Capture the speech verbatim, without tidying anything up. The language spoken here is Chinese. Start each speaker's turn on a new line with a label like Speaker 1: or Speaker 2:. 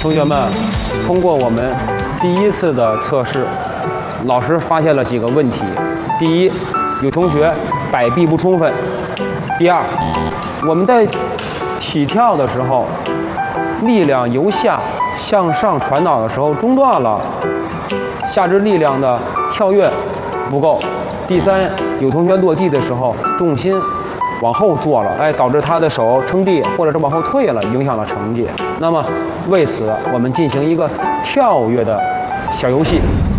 Speaker 1: 同学们，通过我们第一次的测试，老师发现了几个问题。第一，有同学摆臂不充分；第二，我们在起跳的时候，力量由下向上传导的时候中断了，下肢力量的跳跃不够；第三，有同学落地的时候重心往后坐了，哎，导致他的手撑地或者是往后退了，影响了成绩。那么为此，我们进行一个跳跃的小游戏。